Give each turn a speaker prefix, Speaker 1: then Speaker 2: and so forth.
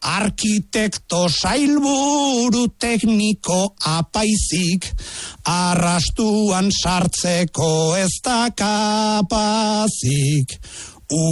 Speaker 1: arkitekto sailburu tekniko apaizik, arrastuan sartzeko ez da kapazik.